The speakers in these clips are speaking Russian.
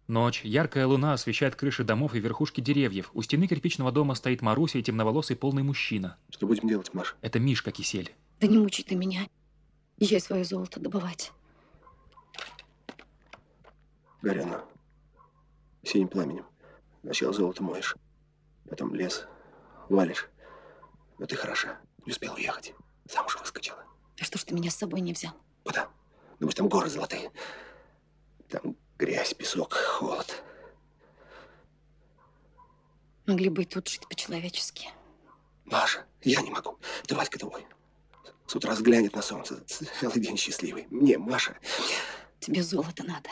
Ночь. Яркая луна освещает крыши домов и верхушки деревьев. У стены кирпичного дома стоит Маруся и темноволосый полный мужчина. Что будем делать, Маша? Это Мишка Кисель. Да не мучай ты меня. Езжай свое золото добывать. Горя оно синим пламенем. Сначала золото моешь, потом лес валишь. Но ты хороша. Не успел уехать. Замуж выскочила. А что ж ты меня с собой не взял? Куда? Думаешь, там горы золотые? Там грязь, песок, холод. Могли бы и тут жить по-человечески. Маша, я не могу. Ты Васька твой. С утра взглянет на солнце. Целый день счастливый. Мне, Маша. Тебе золото надо.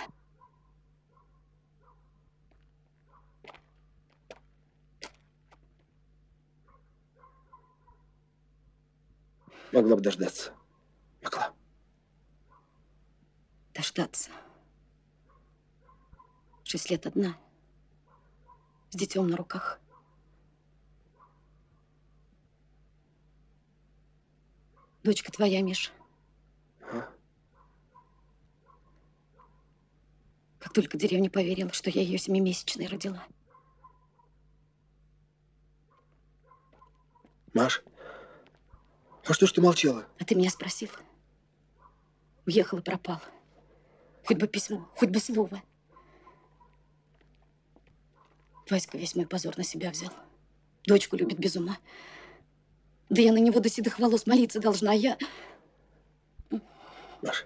Могла бы дождаться. Могла. Дождаться. 6 лет одна. С детем на руках. Дочка твоя, Миша. А? Как только деревня поверила, что я ее 7-месячной родила. Маш, а что ж ты молчала? А ты меня спросил? Уехала, пропала. Хоть бы письмо, хоть бы слово. Васька весь мой позор на себя взял. Дочку любит без ума. Да я на него до седых волос молиться должна, а я... Маша,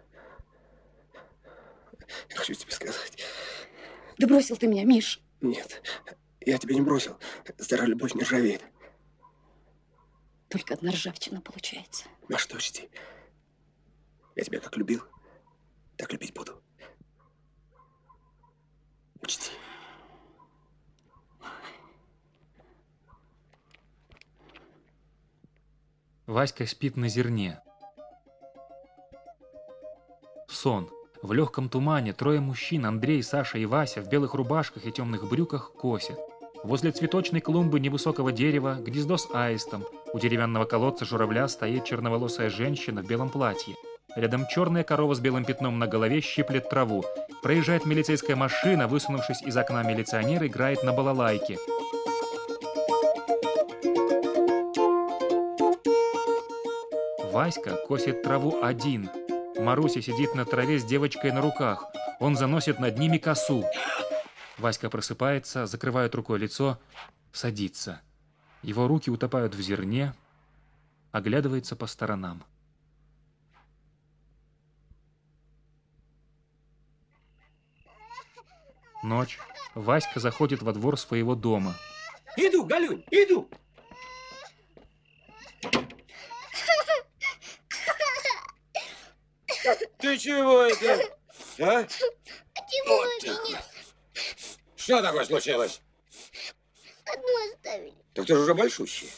я хочу тебе сказать. Да бросил ты меня, Миш. Нет, я тебя не бросил. Старая любовь не ржавеет. Только одна ржавчина получается. Маша, ты учти. Я тебя как любил, так любить буду. Учти. Васька спит на зерне. Сон. В легком тумане трое мужчин, Андрей, Саша и Вася, в белых рубашках и темных брюках, косят. Возле цветочной клумбы невысокого дерева гнездо с аистом. У деревянного колодца журавля стоит черноволосая женщина в белом платье. Рядом черная корова с белым пятном на голове щиплет траву. Проезжает милицейская машина, высунувшись из окна милиционер играет на балалайке. Васька косит траву один. Маруся сидит на траве с девочкой на руках. Он заносит над ними косу. Васька просыпается, закрывает рукой лицо, садится. Его руки утопают в зерне, оглядывается по сторонам. Ночь. Васька заходит во двор своего дома. Иду, Галюнь, иду! Ты чего это? А? Чего Вот меня? Что такое случилось? Одну оставили. Так ты же уже большущая.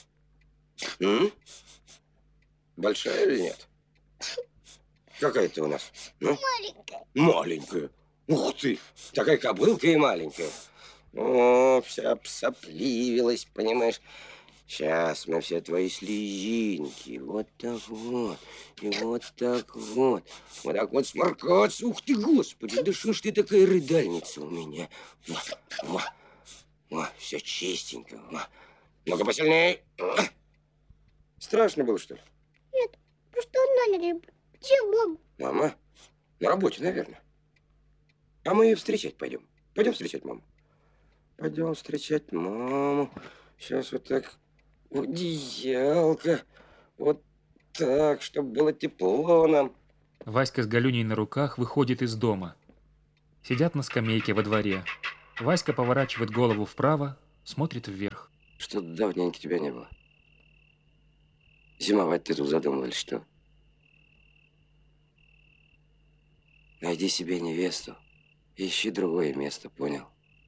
Большая или нет? Какая ты у нас? Ну? Маленькая. Маленькая. Ух ты! Такая кобылка и маленькая. О, вся обсопливилась, понимаешь? Сейчас мы все твои слезинки. Вот так вот. И вот так вот. Вот так вот сморкаться. Ух ты, Господи, да что ж ты такая рыдальница у меня? Все чистенько. Ну-ка посильней. Страшно было, что ли? Нет, просто одна не. Где мама? Мама? На работе, наверное. А мы ее встречать пойдем. Пойдем встречать маму. Пойдем встречать маму. Сейчас вот так в одеялко. Вот так, чтобы было тепло нам. Васька с Галюней на руках выходит из дома. Сидят на скамейке во дворе. Васька поворачивает голову вправо, смотрит вверх. Что-то давненько тебя не было. Зимовать ты тут задумал или что? Найди себе невесту. Ищи другое место, понял?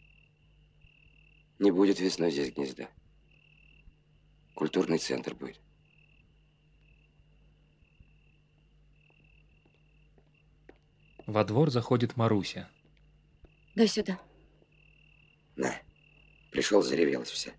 Не будет весной здесь гнезда. Культурный центр будет. Во двор заходит Маруся. Дай сюда. На, пришел, заревелась вся.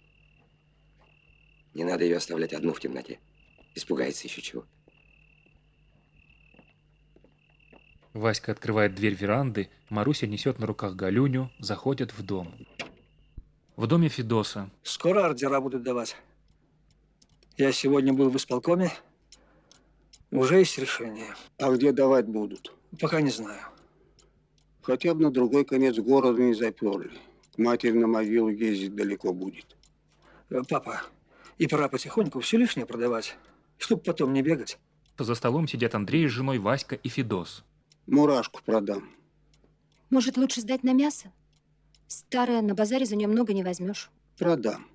Не надо ее оставлять одну в темноте. Испугается еще чего. Васька открывает дверь веранды, Маруся несет на руках Галюню, заходят в дом. В доме Федоса. Скоро ордера будут давать. Я сегодня был в исполкоме. Уже есть решение. А где давать будут? Пока не знаю. Хотя бы на другой конец города не заперли. К матери на могилу ездить далеко будет. Папа, и пора потихоньку все лишнее продавать, чтобы потом не бегать. За столом сидят Андрей с женой, Васька и Федос. Мурашку продам. Может, лучше сдать на мясо? Старое, на базаре за нее много не возьмешь. Продам.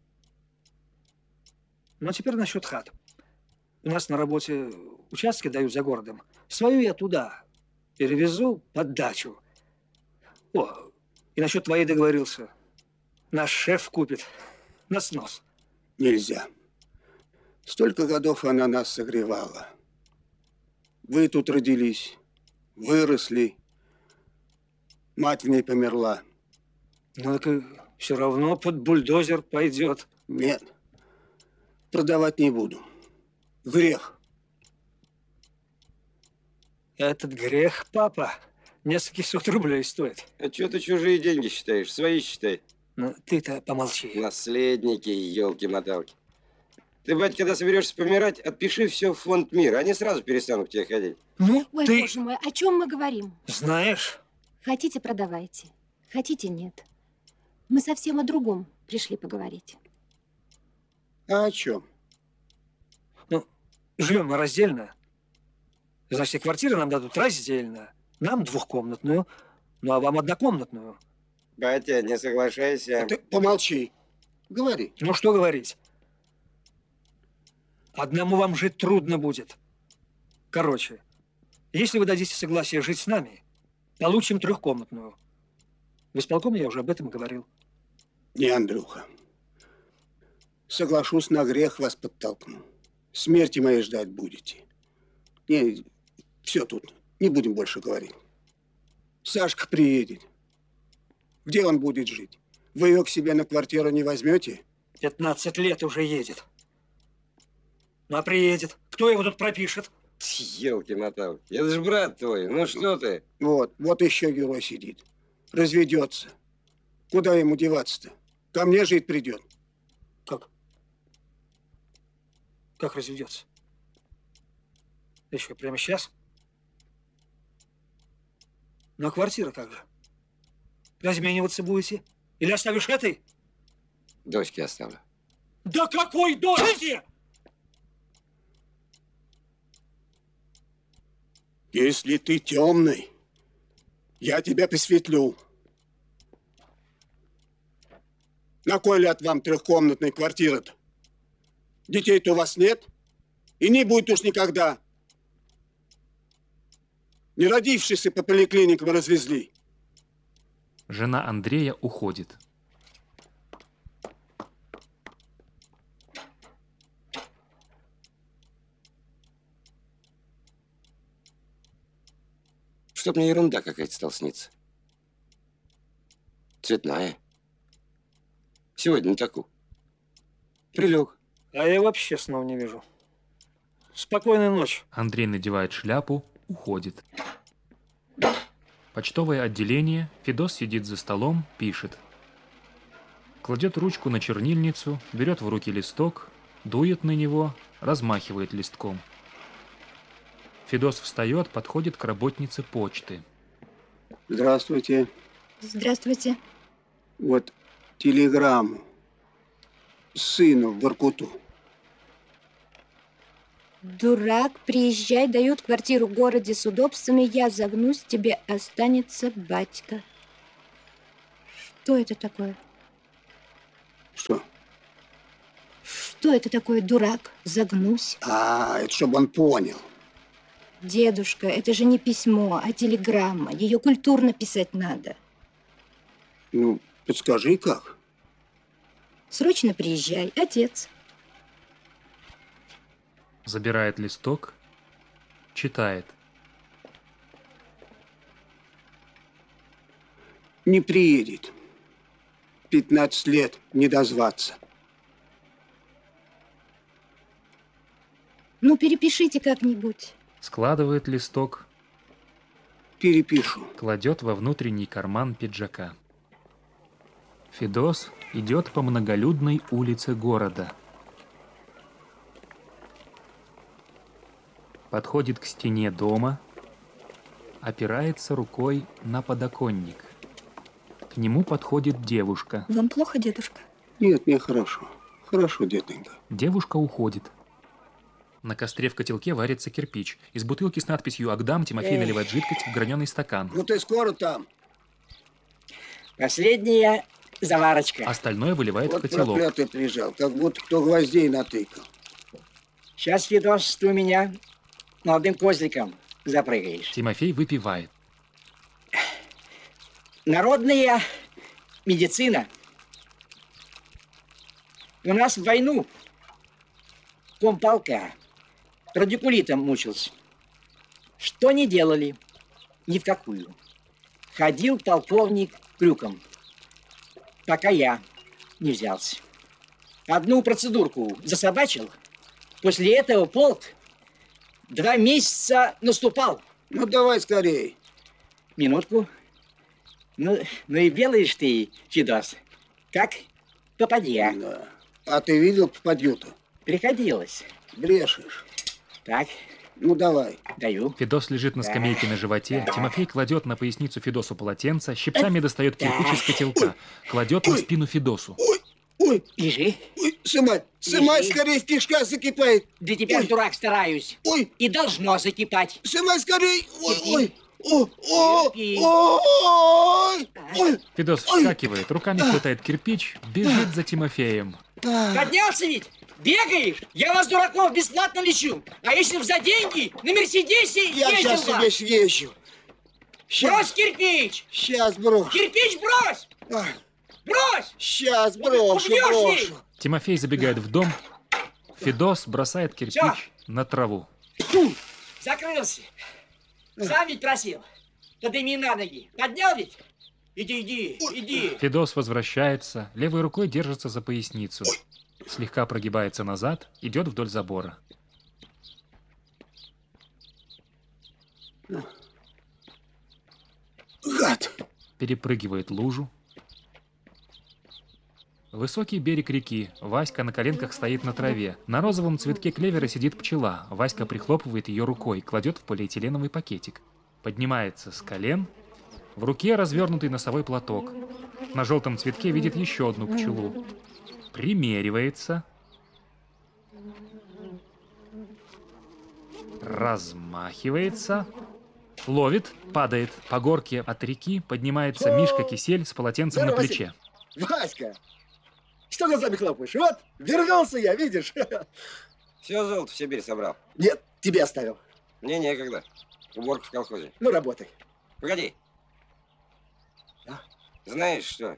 Ну, а теперь насчет хат. У нас на работе участки дают за городом. Свою я туда перевезу под дачу. О, и насчет твоей договорился. Наш шеф купит на снос. Нельзя. Столько годов она нас согревала. Вы тут родились, выросли. Мать в ней померла. Ну, так все равно под бульдозер пойдет. Нет, продавать не буду. Грех. Этот грех, папа, нескольких сот рублей стоит. А что ты чужие деньги считаешь? Свои считай. Ну, ты-то помолчи. Наследники, елки-моталки. Ты, батя, когда соберешься помирать, отпиши все в фонд мира. Они сразу перестанут к тебе ходить. Ну, Ой, ты боже мой, о чем мы говорим? знаешь, Хотите, продавайте. Хотите, нет. Мы совсем о другом пришли поговорить. А о чем? живем мы раздельно. Значит, и квартиры нам дадут раздельно. Нам двухкомнатную, ну а вам однокомнатную. Батя, не соглашайся. Ты помолчи. Говори. Ну, что говорить? Одному вам жить трудно будет. Короче, если вы дадите согласие жить с нами, получим трехкомнатную. В исполкоме я уже об этом говорил. Не, Андрюха. Соглашусь, на грех вас подтолкну. Смерти моей ждать будете. Не, все тут. Не будем больше говорить. Сашка приедет. Где он будет жить? Вы ее к себе на квартиру не возьмете? 15 лет уже едет. Ну, а приедет. Кто его тут пропишет? Елки-моталки. Это же брат твой. Ну что ты? Вот еще герой сидит. Разведется. Куда ему деваться-то? Ко мне жить придет. Как? Как разведется? Еще прямо сейчас? Ну, а квартира как же? Размениваться будете? Или оставишь этой? Дочке оставлю. Да какой дочки? Если ты темный, я тебя присветлю. На кой ляд вам трехкомнатная квартира-то? Детей-то у вас нет? И не будет уж никогда. Не родившиеся по поликлиникам развезли. Жена Андрея уходит. Чтоб мне ерунда какая-то стала сниться. Цветная. Сегодня на таку. Прилег. А я вообще снова не вижу. Спокойной ночи. Андрей надевает шляпу, уходит. Почтовое отделение. Федос сидит за столом, пишет. Кладет ручку на чернильницу, берет в руки листок, дует на него, размахивает листком. Федос встает, подходит к работнице почты. Здравствуйте. Здравствуйте. Вот телеграмму сыну в Воркуту. Дурак, приезжай, дают квартиру в городе с удобствами, я загнусь, тебе останется батька. Что это такое? Что? Что это такое, дурак? Загнусь. Это чтобы он понял. Дедушка, это же не письмо, а телеграмма. Ее культурно писать надо. Ну, подскажи, как? Срочно приезжай, отец. Забирает листок, читает. Не приедет. 15 лет не дозваться. Ну, перепишите как-нибудь. Складывает листок, перепишу. Кладет во внутренний карман пиджака. Федос идет по многолюдной улице города. Подходит к стене дома, опирается рукой на подоконник. К нему подходит девушка. Вам плохо, дедушка? Нет, мне хорошо. Хорошо, детонька. Девушка уходит. На костре в котелке варится кирпич. Из бутылки с надписью «Агдам» Тимофей наливает жидкость в граненый стакан. Ну ты скоро там? Последняя заварочка. Остальное выливает в Вот котелок. проклятый прижал, как будто кто гвоздей натыкал. Сейчас, Федос, ты у меня молодым козликом запрыгаешь. Тимофей выпивает. Народная медицина. У нас в войну комполка радикулитом мучился. Что не делали? Ни в какую. Ходил полковник крюком, пока я не взялся. Одну процедурку засобачил. После этого полк 2 месяца наступал. Ну давай скорей. Минутку. Ну и белаешь ты, Федос, как попадья. Да. А ты видел попадью-то? Приходилось. Брешешь. Так, Ну давай. даю. Федос лежит на скамейке на животе. Тимофей кладет на поясницу Федосу полотенце, щипцами достает кирпич из котелка, кладет на спину Федосу. Ой, Лежи. ой, сымай, Лежи. скорей, пешка закипает. Для тебя, Ой. дурак, стараюсь. Ой, И должно закипать. сымай скорей. Ой, Терпи. ой. Ой, Терпи. ой, ой. Федос вскакивает, руками хватает кирпич, бежит за Тимофеем. Поднялся ведь? Бегаешь? Я вас, дураков, бесплатно лечу. А если б за деньги на Мерседесе Я ездил сейчас бы? себе съезжу. Брось кирпич! Сейчас брошу. Кирпич брось! Брось! Сейчас брошу, Убьешь брошу. Тимофей забегает в дом. Федос бросает кирпич Всё. на траву. Закрылся. Сам ведь просил. Подними на ноги. Поднял ведь? Иди. Федос возвращается, левой рукой держится за поясницу. Слегка прогибается назад, идет вдоль забора. Гад. Перепрыгивает лужу. Высокий берег реки. Васька на коленках стоит на траве. На розовом цветке клевера сидит пчела. Васька прихлопывает ее рукой, кладет в полиэтиленовый пакетик. Поднимается с колен. В руке развернутый носовой платок. На желтом цветке видит еще одну пчелу. Примеривается. Размахивается. Ловит, падает. По горке от реки поднимается Мишка Кисель с полотенцем на плече. Васька, что глазами хлопаешь? Вот, вернулся я, видишь? Все золото в Сибирь собрал. Нет, тебе оставил. Мне некогда. Уборка в колхозе. Ну, работай. Погоди. А? Знаешь что?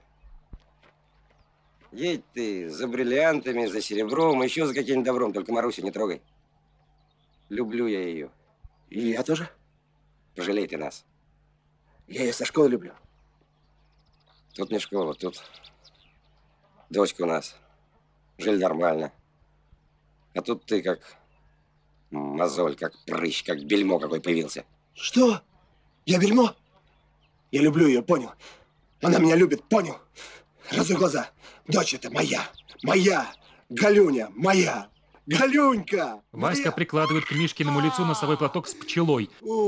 Едь ты за бриллиантами, за серебром, еще за каким-нибудь добром, только Марусю не трогай. Люблю я ее. И я тоже. Пожалей ты нас. Я ее со школы люблю. Тут не школа, тут дочка у нас. Жили нормально. А тут ты как мозоль, как прыщ, как бельмо какой появился. Что? Я бельмо? Я люблю ее, понял? Она меня любит, понял? Разуй глаза. Дочь это моя. Моя. Галюня, моя. Галюнька! Васька прикладывает к Мишкиному лицу носовой платок с пчелой.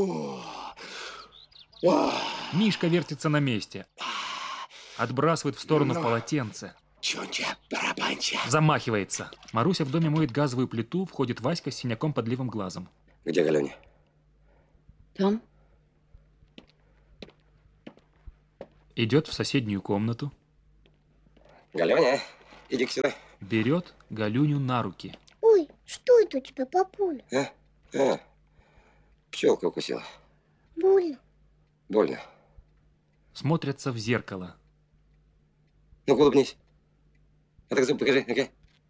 Мишка вертится на месте. Отбрасывает в сторону полотенце. Чунча, барабанча. Замахивается. Маруся в доме моет газовую плиту, входит Васька с синяком под левым глазом. Где Галюня? Там? Идет в соседнюю комнату. Галюня, иди сюда. Берет Галюню на руки. Ой, что это у тебя, папуля? Пчелка укусила. Больно. Больно. Смотрятся в зеркало. Ну, улыбнись. А так зуб покажи, ну-ка.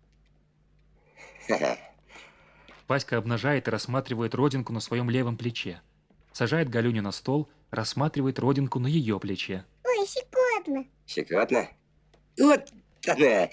Васька обнажает и рассматривает родинку на своем левом плече. Сажает Галюню на стол, рассматривает родинку на ее плече. Ой, щекотно. Щекотно? Вот она.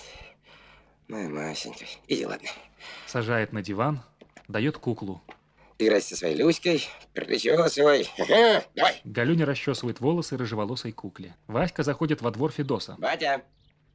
Моя Масенька. Иди, ладно. Сажает на диван, дает куклу. Играй со своей Люськой, причесывай. Ага, давай. Галюня расчесывает волосы рыжеволосой кукле. Васька заходит во двор Федоса. Батя.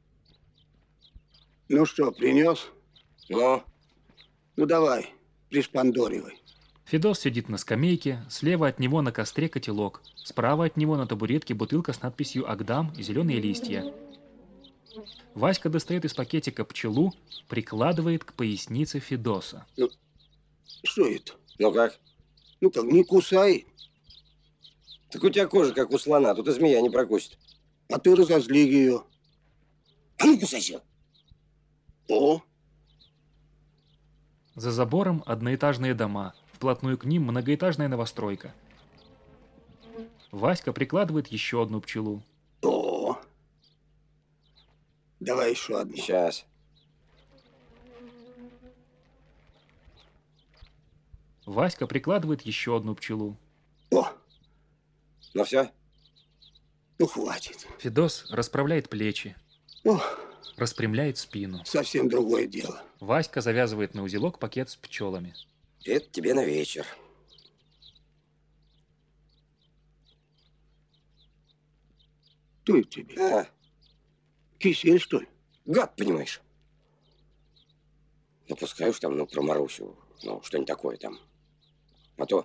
Ну что, принес? Ну? Ну давай, пришпандоривай. Федос сидит на скамейке, слева от него на костре котелок, справа от него на табуретке бутылка с надписью «Агдам» и зеленые листья. Васька достает из пакетика пчелу, прикладывает к пояснице Федоса. Ну, что это? Ну как? Ну как, не кусай. Так у тебя кожа как у слона, тут и змея не прокусит. А ты разозли ее. А ну кусайся. О, За забором одноэтажные дома, вплотную к ним многоэтажная новостройка. Васька прикладывает еще одну пчелу. о. Давай еще одну. Сейчас. Васька прикладывает еще одну пчелу. О, Ну все? ну хватит. Федос расправляет плечи, О, распрямляет спину. совсем другое дело. Васька завязывает на узелок пакет с пчелами. Это тебе на вечер. Что это тебе? А, Кисель, что ли? гад, понимаешь. Ну, пускай уж там, ну, про Марусю, ну, что-нибудь такое там. А то...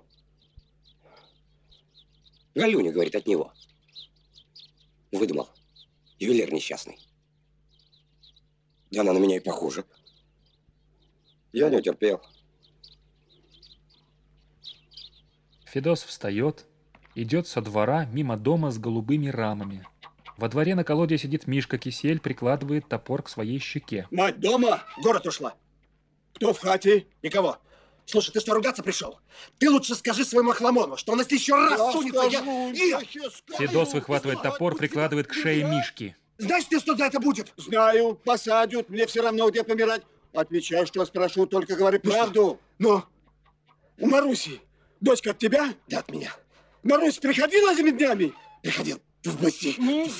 Галюня, говорит, от него. Выдумал. Ювелир несчастный. Да она на меня и похожа. Я не утерпел. Федос встает, идет со двора мимо дома с голубыми рамами. Во дворе на колоде сидит Мишка Кисель, прикладывает топор к своей щеке. Мать дома, в город ушла. Кто в хате? Никого. Слушай, ты что, ругаться пришел? Ты лучше скажи своему Охламону, что он если еще раз сунется, Федос выхватывает топор, прикладывает к шее Мишки. Знаешь ты, что за это будет? Знаю, посадят, мне все равно где помирать. Отвечай, что спрошу, только говори правду. Ну? У Маруси дочка от тебя? Да от меня. Марусь приходила этими днями? Приходил в гости.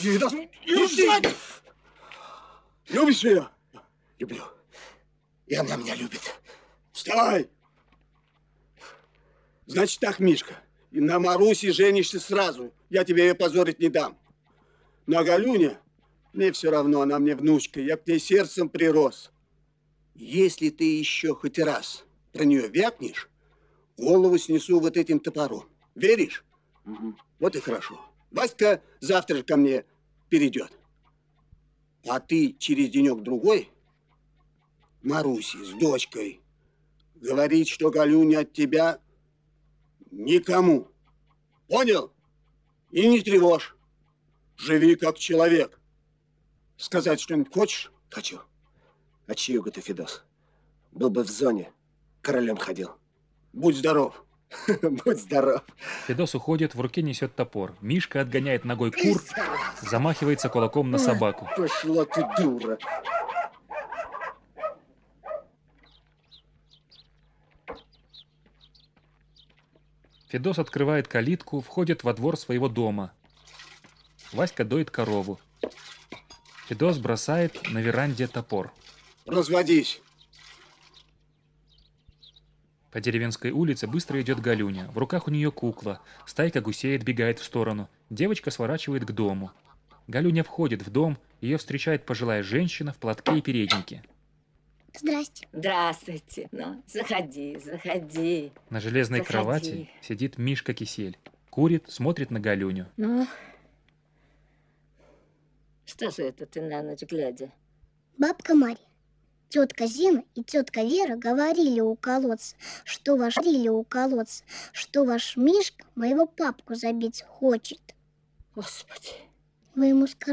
Любишь ее? Люблю. И она меня любит. Вставай! Значит так, Мишка, и на Маруси женишься сразу. Я тебе ее позорить не дам. Ну, а Галюня, мне все равно, она мне внучка, я к ней сердцем прирос. Если ты еще хоть раз про нее вякнешь, голову снесу вот этим топором. Веришь? Угу. Вот и хорошо. Васька завтра же ко мне перейдет. А ты через денек-другой Маруси с дочкой говорить, что Галюня от тебя никому. Понял? И не тревожь. Живи как человек. Сказать что-нибудь хочешь? Хочу. А чьюга ты, Федос? Был бы в зоне, королем ходил. Будь здоров. Будь здоров. Федос уходит, в руке несет топор. Мишка отгоняет ногой кур, замахивается кулаком на собаку. Пошла ты, дура. Федос открывает калитку, входит во двор своего дома. Васька доит корову. Федос бросает на веранде топор. Разводись. По деревенской улице быстро идет Галюня. В руках у нее кукла. Стайка гусей отбегает в сторону. Девочка сворачивает к дому. Галюня входит в дом. Ее встречает пожилая женщина в платке и переднике. Здрасте. Здравствуйте. Ну, заходи, заходи. На железной Заходи. кровати сидит Мишка Кисель. Курит, смотрит на Галюню. Ну, что же это ты на ночь глядя? Бабка Марья, тетка Зина и тетка Вера говорили у колодца, что ваш Мишка моего папку забить хочет. Господи. Вы ему скажите.